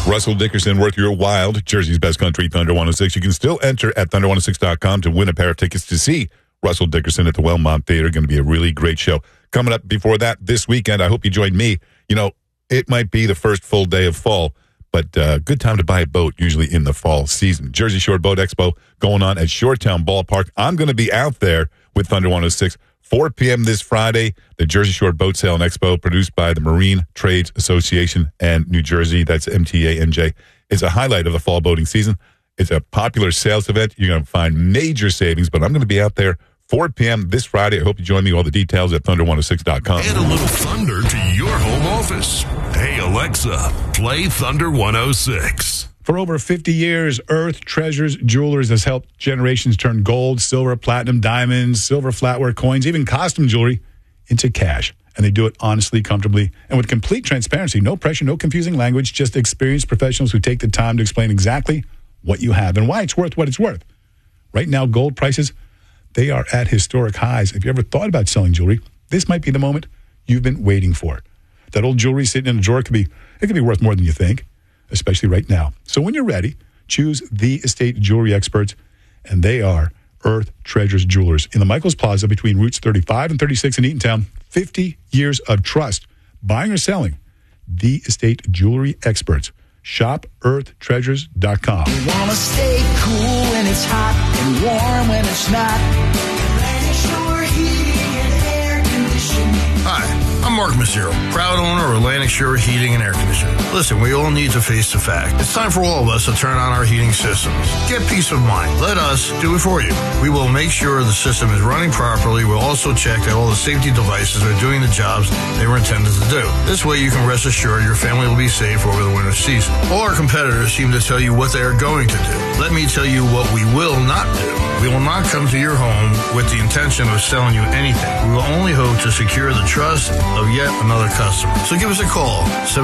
Russell Dickerson, worth your while. Jersey's best country, Thunder 106. You can still enter at Thunder106.com to win a pair of tickets to see Russell Dickerson at the Wellmont Theater. Going to be a really great show. Coming up before that this weekend, I hope you join me. You know, it might be the first full day of fall, but good time to buy a boat, usually in the fall season. Jersey Shore Boat Expo going on at Shoretown Ballpark. I'm going to be out there with Thunder 106, 4 p.m. this Friday. The Jersey Shore Boat Sale and Expo, produced by the Marine Trades Association and New Jersey, that's MTANJ, is a highlight of the fall boating season. It's a popular sales event. You're going to find major savings, but I'm going to be out there 4 p.m. this Friday. I hope you join me. All the details at Thunder106.com. Add a little thunder to your home office. Hey, Alexa, play Thunder 106. For over 50 years, Earth Treasures Jewelers has helped generations turn gold, silver, platinum, diamonds, silver flatware coins, even costume jewelry into cash. And they do it honestly, comfortably, and with complete transparency. No pressure, no confusing language, just experienced professionals who take the time to explain exactly what you have and why it's worth what it's worth. Right now, gold prices, they are at historic highs. If you ever thought about selling jewelry, this might be the moment you've been waiting for. That old jewelry sitting in a drawer could be worth more than you think, especially right now. So when you're ready, choose the estate jewelry experts, and they are Earth Treasures Jewelers in the Michaels Plaza between routes 35 and 36 in Eatontown. 50 years of trust. Buying or selling, the estate jewelry experts. Shop earthtreasures.com. You want to stay cool when it's hot and warm when it's not. Atlantic Shore Heating and Air Conditioning. Hi, I'm Mark Mazzero, proud owner of Atlantic Shore Heating and Air Conditioning. Listen, we all need to face the fact. It's time for all of us to turn on our heating systems. Get peace of mind. Let us do it for you. We will make sure the system is running properly. We'll also check that all the safety devices are doing the jobs they were intended to do. This way you can rest assured your family will be safe over the winter season. All our competitors seem to tell you what they are going to do. Let me tell you what we will not do. We will not come to your home with the intention of selling you anything. We will only hope to secure the trust of yet another customer. So give us a call,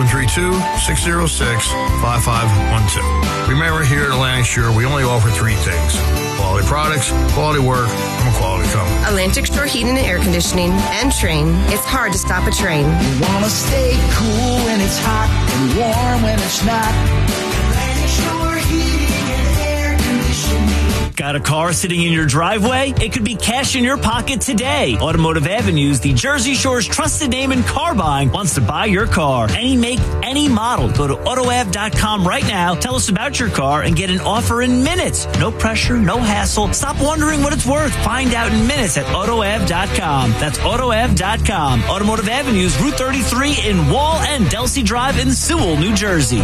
732-606-5512. Remember, here at Atlantic Shore, we only offer three things: quality products, quality work, and a quality company. Atlantic Shore Heating and Air Conditioning and Train. It's hard to stop a train. You want to stay cool when it's hot and warm when it's not. Atlantic Shore Heating and Air Conditioning. Got a car sitting in your driveway? It could be cash in your pocket today. Automotive Avenues, the Jersey Shore's trusted name in car buying, wants to buy your car. Any make, any model. Go to AutoAv.com right now. Tell us about your car and get an offer in minutes. No pressure, no hassle. Stop wondering what it's worth. Find out in minutes at AutoAv.com. That's AutoAv.com. Automotive Avenues, Route 33 in Wall and Delsey Drive in Sewell, New Jersey.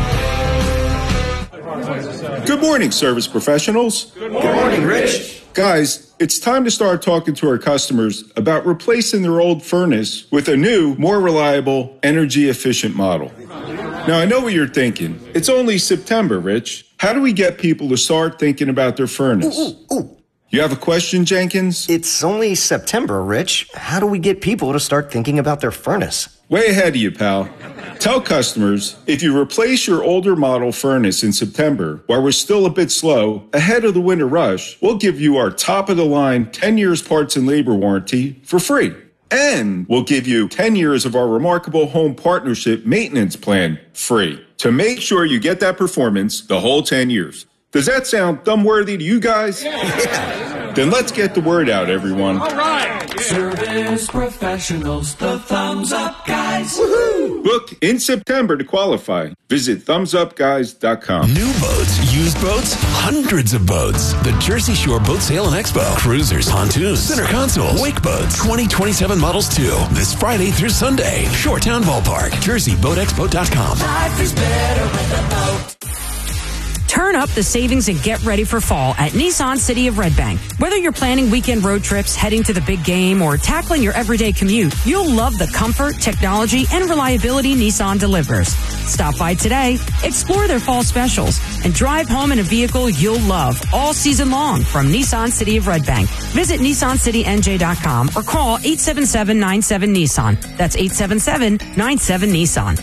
Good morning, service professionals. Good morning, Rich. Guys, it's time to start talking to our customers about replacing their old furnace with a new, more reliable, energy-efficient model. Now, I know what you're thinking. It's only September, Rich. How do we get people to start thinking about their furnace? You have a question, Jenkins? It's only September, Rich. How do we get people to start thinking about their furnace? Way ahead of you, pal. Tell customers, if you replace your older model furnace in September, while we're still a bit slow, ahead of the winter rush, we'll give you our top-of-the-line 10 years parts and labor warranty for free. And we'll give you 10 years of our remarkable home partnership maintenance plan free to make sure you get that performance the whole 10 years. Does that sound thumb-worthy to you guys? Yeah. Then let's get the word out, everyone. All right. Service professionals, the Thumbs Up Guys. Woohoo! Book in September to qualify. Visit thumbsupguys.com. New boats, used boats, hundreds of boats. The Jersey Shore Boat Sale and Expo. Cruisers, pontoons, center consoles, wake boats. 2027 models too. This Friday through Sunday. Shoretown Ballpark. JerseyBoatExpo.com. Life is better with a boat. Turn up the savings and get ready for fall at Nissan City of Red Bank. Whether you're planning weekend road trips, heading to the big game, or tackling your everyday commute, you'll love the comfort, technology, and reliability Nissan delivers. Stop by today, explore their fall specials, and drive home in a vehicle you'll love all season long from Nissan City of Red Bank. Visit NissanCityNJ.com or call 877-97-NISSAN. That's 877-97-NISSAN.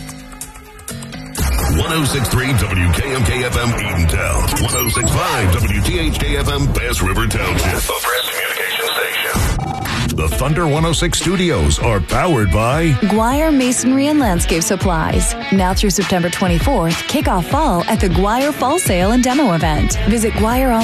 106.3 WKMK-FM Eatontown. 106.5 WTHK-FM Bass River Township. A press communication station. The Thunder 106 studios are powered by Guire Masonry and Landscape Supplies. Now through September 24th, kick off fall at the Guire Fall Sale and Demo event. Visit Guire